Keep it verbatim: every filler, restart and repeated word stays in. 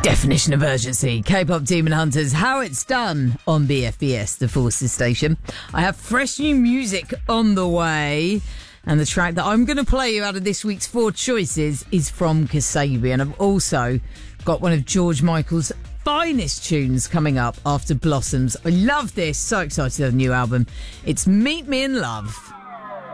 Definition of urgency. K-pop Demon Hunters, how it's done on B F B S, the Forces station. I have fresh new music on the way, and the track that I'm going to play you out of this week's four choices is from Kasabi, and I've also got one of George Michael's finest tunes coming up after Blossoms. I love this. So excited for the new album. It's Meet Me in Love.